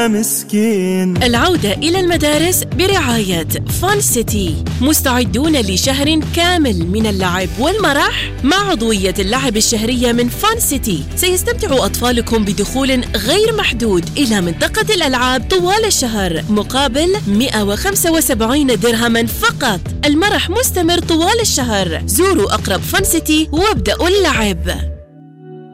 مسكين. العودة إلى المدارس برعاية فان سيتي. مستعدون لشهر كامل من اللعب والمرح مع عضوية اللعب الشهرية من فان سيتي. سيستمتع أطفالكم بدخول غير محدود إلى منطقة الألعاب طوال الشهر مقابل 175 درهما فقط. المرح مستمر طوال الشهر. زوروا أقرب فان سيتي وابدأوا اللعب.